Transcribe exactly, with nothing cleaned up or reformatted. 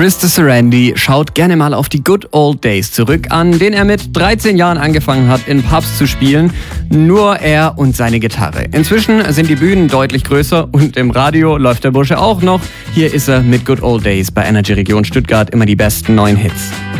Chris de Sarandi schaut gerne mal auf die Good Old Days zurück, an denen er mit dreizehn Jahren angefangen hat, in Pubs zu spielen. Nur er und seine Gitarre. Inzwischen sind die Bühnen deutlich größer und im Radio läuft der Bursche auch noch. Hier ist er mit Good Old Days bei Energy Region Stuttgart, immer die besten neuen Hits.